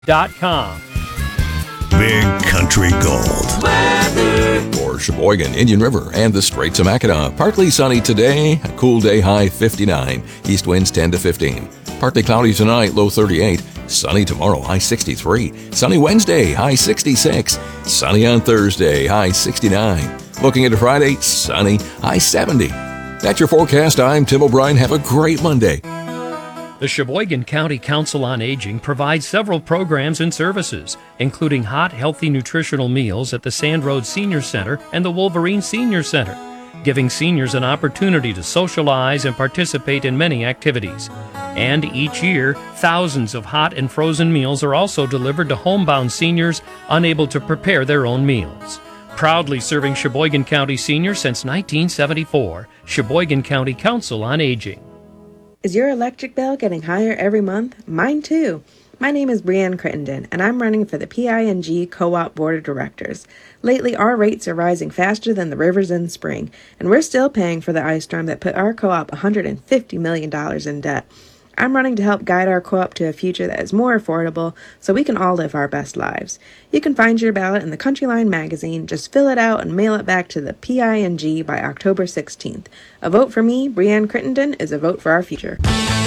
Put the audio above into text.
Big Country Gold. For Sheboygan, Indian River, and the Straits of Mackinac. Partly sunny today, a cool day, high 59. East winds 10 to 15. Partly cloudy tonight, low 38. Sunny tomorrow, high 63. Sunny Wednesday, high 66. Sunny on Thursday, high 69. Looking into Friday, sunny, high 70. That's your forecast. I'm Tim O'Brien. Have a great Monday. The Sheboygan County Council on Aging provides several programs and services, including hot, healthy nutritional meals at the Sand Road Senior Center and the Wolverine Senior Center, giving seniors an opportunity to socialize and participate in many activities. And each year, thousands of hot and frozen meals are also delivered to homebound seniors unable to prepare their own meals. Proudly serving Sheboygan County seniors since 1974, Sheboygan County Council on Aging. Is your electric bill getting higher every month? Mine too. My name is Brianne Crittenden, and I'm running for the PING Co-op Board of Directors. Lately, our rates are rising faster than the rivers in spring, and we're still paying for the ice storm that put our co-op $150 million in debt. I'm running to help guide our co-op to a future that is more affordable so we can all live our best lives. You can find your ballot in the Countryline magazine. Just fill it out and mail it back to the PING by October 16th. A vote for me, Brianne Crittenden, is a vote for our future.